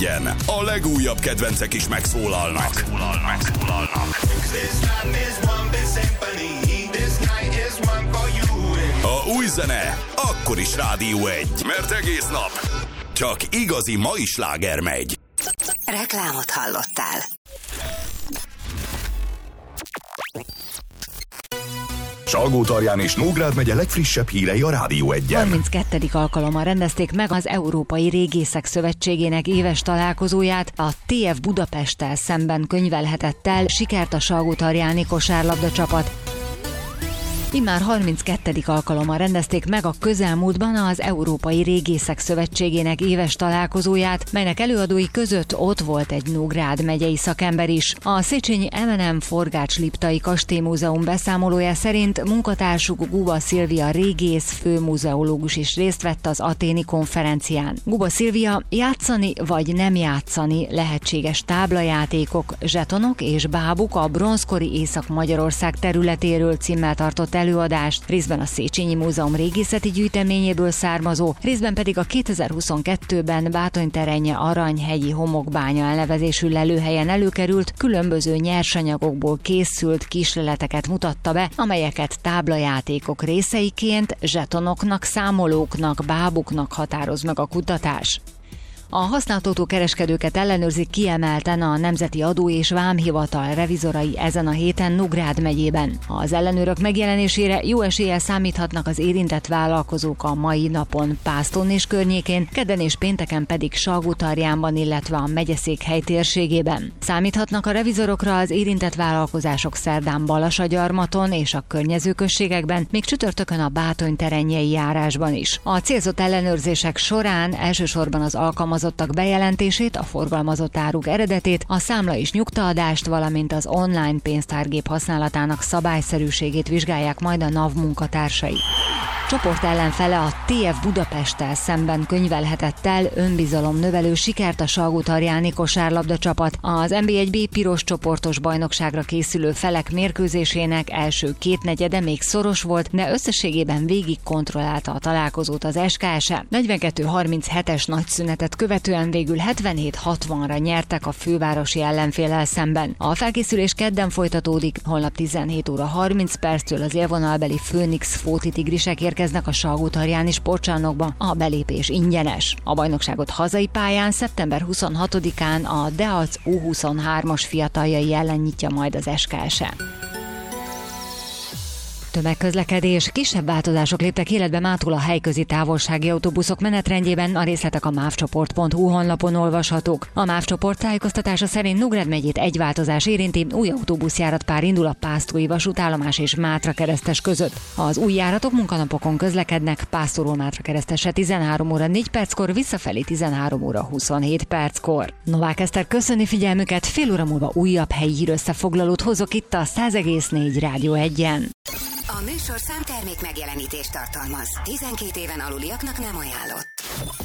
A legújabb kedvencek is megszólalnak. A új zene akkor is Rádió 1, mert egész nap csak igazi mai sláger megy. Reklámot hallottál. Salgótarján és Nógrád megye legfrissebb hírei a Rádió 1-en. 32. alkalommal rendezték meg az Európai Régészek Szövetségének éves találkozóját. A TF Budapesttel szemben könyvelhetett el sikert a salgótarjáni kosárlabda csapat. Immár 32. alkalommal rendezték meg a közelmúltban az Európai Régészek Szövetségének éves találkozóját, melynek előadói között ott volt egy Nógrád megyei szakember is. A Széchenyi M&M Forgács-Liptai Kastélymúzeum beszámolója szerint munkatársuk Guba Szilvia régész főmuzeológus is részt vett az athéni konferencián. Guba Szilvia játszani vagy nem játszani lehetséges táblajátékok, zsetonok és bábuk a bronzkori Észak-Magyarország területéről címmel tartott előadást, részben a Széchenyi Múzeum régészeti gyűjteményéből származó, részben pedig a 2022-ben Bátonyterenje Aranyhegyi homokbánya elnevezésű lelőhelyen előkerült különböző nyersanyagokból készült kísérleteket mutatta be, amelyeket táblajátékok részeiként zsetonoknak, számolóknak, bábuknak határoz meg a kutatás. A használt autókereskedőket ellenőrzik kiemelten a Nemzeti Adó és Vámhivatal revizorai ezen a héten Nógrád megyében. Az ellenőrök megjelenésére jó eséllyel számíthatnak az érintett vállalkozók a mai napon Pászton és környékén, kedden és pénteken pedig Salgótarjánban, illetve a megyeszékhely térségében. Számíthatnak a revizorokra az érintett vállalkozások szerdán Balasagyarmaton és a környező községekben, még csütörtökön a Bátonyterenjei járásban is. A célzott ellenőrzések során elsősorban az alkalmazottak bejelentését, a forgalmazott áruk eredetét, a számla és nyugtaadást, valamint az online pénztárgép használatának szabályszerűségét vizsgálják majd a NAV munkatársai. Csoport ellenfele a TF Budapesttel szemben könyvelhetett el önbizalomnövelő sikert a salgótarjáni kosárlabda csapat. Az NB1B piros csoportos bajnokságra készülő felek mérkőzésének első kétnegyede még szoros volt, de összességében végig kontrollálta a találkozót az SKS-e. 42-37-es nagyszünetet követően végül 77-60-ra nyertek a fővárosi ellenféllel szemben. A felkészülés kedden folytatódik, holnap 17 óra 30 perctől az élvonalbeli Főnix Fóti Tigrisek érkeznek a salgótarjáni sportcsarnokba, a belépés ingyenes. A bajnokságot hazai pályán szeptember 26-án a Deac U23-as fiataljai ellen nyitja majd az SKS-e. Tömegközlekedés. Kisebb változások léptek életbe mától a helyközi távolsági autóbuszok menetrendjében, a részletek a mávcsoport.hu honlapon olvashatók. A MÁV csoport tájékoztatása szerint Nógrád megyét egy változás érinti, új autóbuszjáratpár indul a Pásztói vasútállomás és Mátra keresztes között. Az új járatok munkanapokon közlekednek, Pásztóról Mátra keresztesre 13 óra 4 perckor, visszafelé 13 óra 27 perckor. Novák Eszter köszöni figyelmüket, fél óra múlva újabb helyi hírösszefoglalót hozok itt a 100,4 Rádió 1-en. A műsor számtermék megjelenítést tartalmaz. 12 éven aluliaknak nem ajánlott.